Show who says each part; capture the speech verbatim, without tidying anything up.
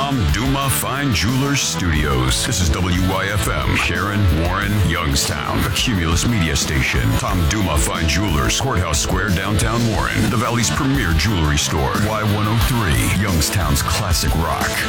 Speaker 1: Tom Duma Fine Jewelers Studios. This is W Y F M, Sharon, Warren, Youngstown, a Cumulus media station. Tom Duma Fine Jewelers, Courthouse Square, downtown Warren. The Valley's premier jewelry store. Y one oh three, Youngstown's classic rock.